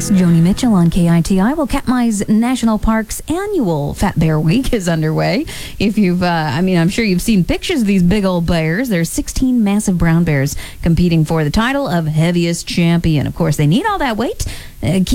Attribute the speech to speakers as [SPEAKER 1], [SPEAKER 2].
[SPEAKER 1] This is Joni Mitchell on KITI. Well, Katmai's National Park's annual Fat Bear Week is underway. If you've, I'm sure you've seen pictures of these big old bears. There's 16 massive brown bears competing for the title of heaviest champion. Of course, they need all that weight.